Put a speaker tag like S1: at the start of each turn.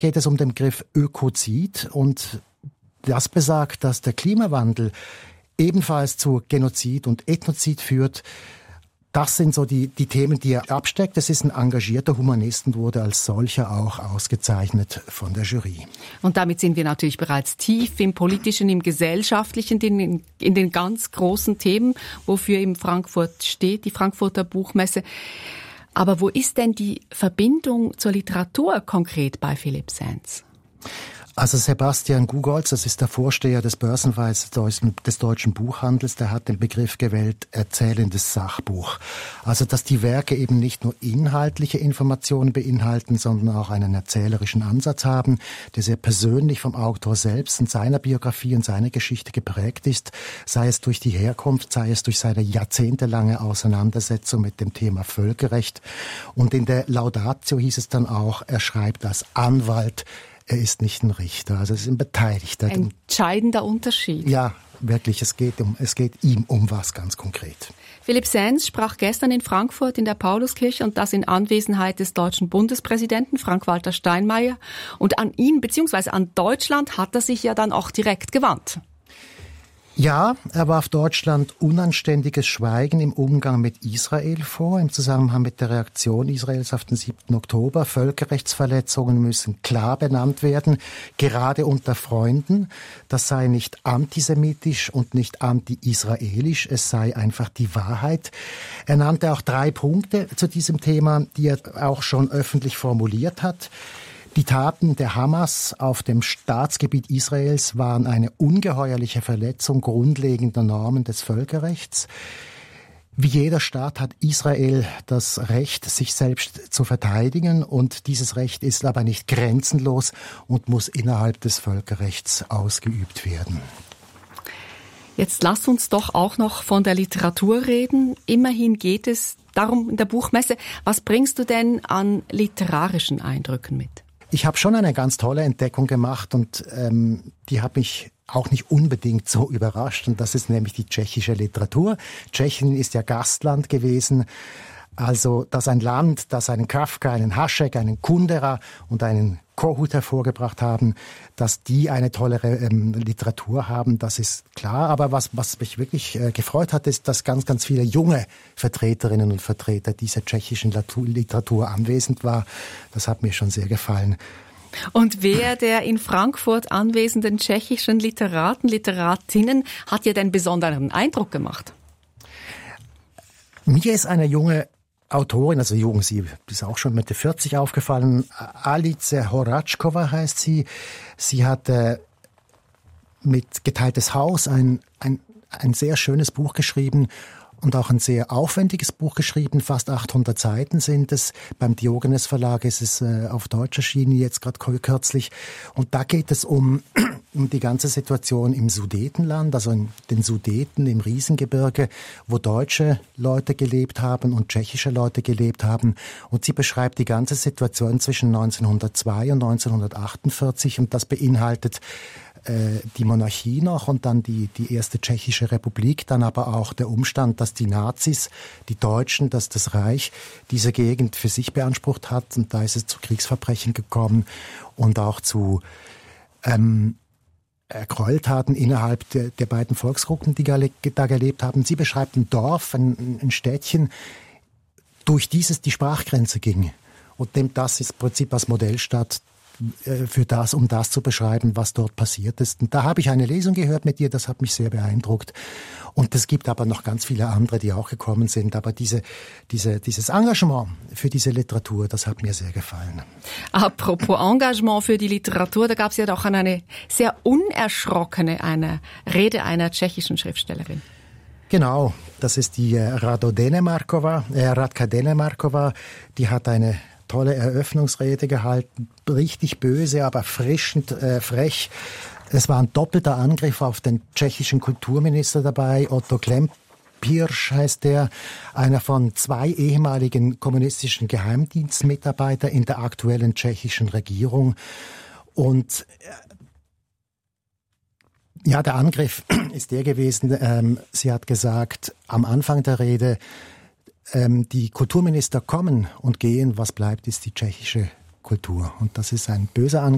S1: geht es um den Begriff Ökozid und das besagt, dass der Klimawandel ebenfalls zu Genozid und Ethnozid führt. Das sind so die Themen, die er absteckt. Es ist ein engagierter Humanist und wurde als solcher auch ausgezeichnet von der Jury.
S2: Und damit sind wir natürlich bereits tief im Politischen, im Gesellschaftlichen, in den ganz großen Themen, wofür eben Frankfurt steht, die Frankfurter Buchmesse. Aber wo ist denn die Verbindung zur Literatur konkret bei Philipp Sands?
S1: Also Sebastian Gugolz, das ist der Vorsteher des Börsenvereins des Deutschen Buchhandels, der hat den Begriff gewählt, erzählendes Sachbuch. Also dass die Werke eben nicht nur inhaltliche Informationen beinhalten, sondern auch einen erzählerischen Ansatz haben, der sehr persönlich vom Autor selbst und seiner Biografie und seiner Geschichte geprägt ist, sei es durch die Herkunft, sei es durch seine jahrzehntelange Auseinandersetzung mit dem Thema Völkerrecht. Und in der Laudatio hieß es dann auch, er schreibt als Anwalt, er ist nicht ein Richter, also es ist ein Beteiligter.
S2: Entscheidender Unterschied.
S1: Ja, wirklich, es geht ihm um was ganz konkret.
S2: Philipp Sands sprach gestern in Frankfurt in der Pauluskirche und das in Anwesenheit des deutschen Bundespräsidenten Frank-Walter Steinmeier. Und an ihn bzw. an Deutschland hat er sich ja dann auch direkt gewandt.
S1: Ja, er warf Deutschland unanständiges Schweigen im Umgang mit Israel vor, im Zusammenhang mit der Reaktion Israels auf den 7. Oktober. Völkerrechtsverletzungen müssen klar benannt werden, gerade unter Freunden. Das sei nicht antisemitisch und nicht anti-israelisch, es sei einfach die Wahrheit. Er nannte auch 3 Punkte zu diesem Thema, die er auch schon öffentlich formuliert hat. Die Taten der Hamas auf dem Staatsgebiet Israels waren eine ungeheuerliche Verletzung grundlegender Normen des Völkerrechts. Wie jeder Staat hat Israel das Recht, sich selbst zu verteidigen, und dieses Recht ist aber nicht grenzenlos und muss innerhalb des Völkerrechts ausgeübt werden.
S2: Jetzt lasst uns doch auch noch von der Literatur reden. Immerhin geht es darum in der Buchmesse. Was bringst du denn an literarischen Eindrücken mit?
S1: Ich habe schon eine ganz tolle Entdeckung gemacht und die hat mich auch nicht unbedingt so überrascht. Und das ist nämlich die tschechische Literatur. Tschechien ist ja Gastland gewesen. Also, dass ein Land, das einen Kafka, einen Hašek, einen Kundera und einen Kohut hervorgebracht haben, dass die eine tollere Literatur haben, das ist klar. Aber was mich wirklich gefreut hat, ist, dass ganz, ganz viele junge Vertreterinnen und Vertreter dieser tschechischen Literatur anwesend war. Das hat mir schon sehr gefallen.
S2: Und wer der in Frankfurt anwesenden tschechischen Literaten, Literatinnen hat dir den besonderen Eindruck gemacht?
S1: Mir ist eine junge Autorin, also jung, sie ist auch schon Mitte 40 aufgefallen. Alice Horáčková heißt sie. Sie hat mit Geteiltes Haus ein sehr schönes Buch geschrieben und auch ein sehr aufwendiges Buch geschrieben. Fast 800 Seiten sind es. Beim Diogenes Verlag ist es auf Deutsch erschienen, jetzt gerade kürzlich. Und da geht es um die ganze Situation im Sudetenland, also in den Sudeten im Riesengebirge, wo deutsche Leute gelebt haben und tschechische Leute gelebt haben. Und sie beschreibt die ganze Situation zwischen 1902 und 1948 und das beinhaltet die Monarchie noch und dann die erste tschechische Republik, dann aber auch der Umstand, dass die Nazis, die Deutschen, dass das Reich diese Gegend für sich beansprucht hat und da ist es zu Kriegsverbrechen gekommen und auch zu Gräueltaten innerhalb der beiden Volksgruppen, die da gelebt haben. Sie beschreibt ein Dorf, ein Städtchen, durch dieses die Sprachgrenze ging und nimmt das im Prinzip als Modellstadt um das zu beschreiben, was dort passiert ist. Und da habe ich eine Lesung gehört mit ihr, das hat mich sehr beeindruckt. Und es gibt aber noch ganz viele andere, die auch gekommen sind. Aber dieses Engagement für diese Literatur, das hat mir sehr gefallen.
S2: Apropos Engagement für die Literatur, da gab es ja doch eine sehr unerschrockene Rede einer tschechischen Schriftstellerin.
S1: Genau, das ist die Radka Denemarková, die hat eine tolle Eröffnungsrede gehalten, richtig böse, aber erfrischend frech. Es war ein doppelter Angriff auf den tschechischen Kulturminister dabei, Otto Klempisch heißt der, einer von 2 ehemaligen kommunistischen Geheimdienstmitarbeitern in der aktuellen tschechischen Regierung. Und ja, der Angriff ist der gewesen, sie hat gesagt, am Anfang der Rede, die Kulturminister kommen und gehen, was bleibt, ist die tschechische Kultur. Und das ist ein böser Angriff.